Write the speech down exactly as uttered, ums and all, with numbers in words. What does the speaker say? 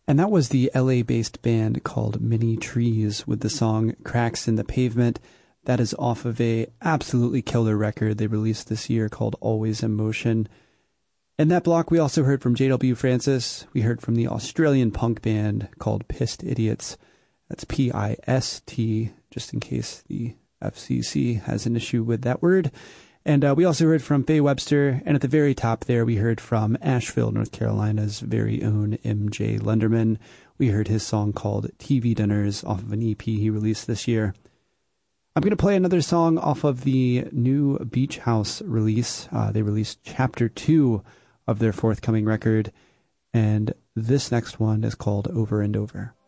And that was the L A-based band called Mini Trees with the song Cracks in the Pavement. That is off of a absolutely killer record they released this year called Always in Motion. In that block, we also heard from J W Francis. We heard from the Australian punk band called Pissed Idiots. That's P I S T, just in case the F C C has an issue with that word. And uh, we also heard from Faye Webster, and at the very top there, we heard from Asheville, North Carolina's very own M J Lenderman. We heard his song called T V Dinners off of an E P he released this year. I'm going to play another song off of the new Beach House release. Uh, they released Chapter two of their forthcoming record, and this next one is called Over and Over.